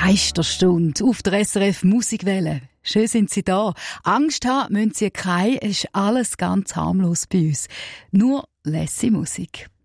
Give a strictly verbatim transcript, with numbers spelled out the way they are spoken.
Geisterstunde auf der S R F Musikwelle. Schön sind Sie da. Angst haben müssen Sie keine, es ist alles ganz harmlos bei uns. Nur lässige Musik.